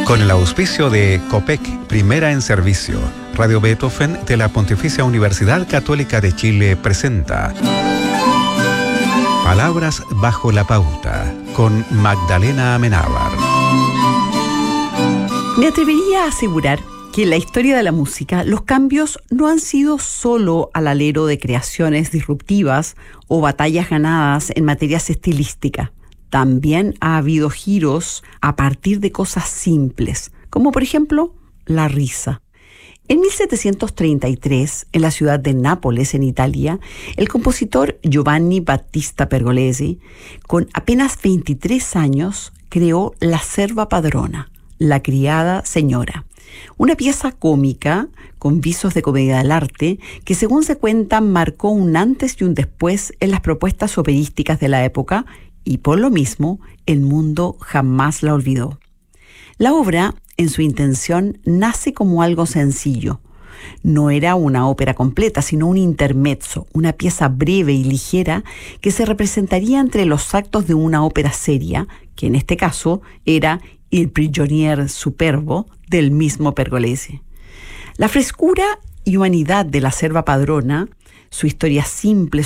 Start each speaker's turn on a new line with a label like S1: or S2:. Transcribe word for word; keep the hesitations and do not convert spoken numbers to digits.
S1: Con el auspicio de COPEC, primera en servicio, Radio Beethoven de la Pontificia Universidad Católica de Chile presenta Palabras bajo la pauta, con Magdalena Amenábar.
S2: Me atrevería a asegurar que en la historia de la música los cambios no han sido solo al alero de creaciones disruptivas o batallas ganadas en materias estilísticas. También ha habido giros a partir de cosas simples, como por ejemplo la risa. En mil setecientos treinta y tres, en la ciudad de Nápoles, en Italia, el compositor Giovanni Battista Pergolesi, con apenas veintitrés años, creó La serva padrona, la criada señora, una pieza cómica con visos de comedia del arte que, según se cuenta, marcó un antes y un después en las propuestas operísticas de la época y, por lo mismo, el mundo jamás la olvidó. La obra, en su intención, nace como algo sencillo. No era una ópera completa, sino un intermezzo, una pieza breve y ligera que se representaría entre los actos de una ópera seria, que en este caso era Il prigionier superbo del mismo Pergolesi. La frescura y humanidad de La serva padrona, su historia simple,